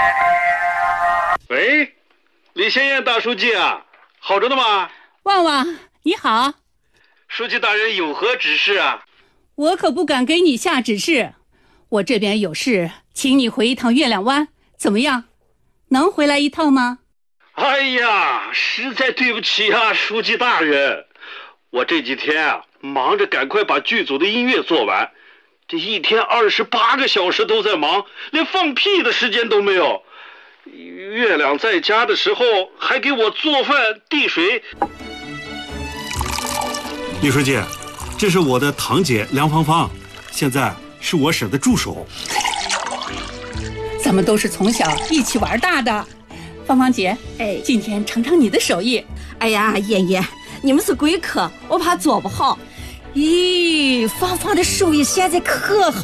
喂，李先燕大书记啊，好着呢吗？ 旺旺，你好。 书记大人有何指示啊？ 我可不敢给你下指示，我这边有事，请你回一趟月亮湾，怎么样？能回来一趟吗？ 哎呀，实在对不起啊，书记大人，我这几天啊，忙着赶快把剧组的音乐做完，这一天28个小时都在忙，连放屁的时间都没有。月亮在家的时候还给我做饭递水。 李书记，这是我的堂姐梁芳芳，现在是我婶的助手。 咱们都是从小一起玩大的，芳芳姐，今天尝尝你的手艺。 哎呀，妍妍，你们是贵客，我怕做不好。咦，芳芳的手艺现在可好。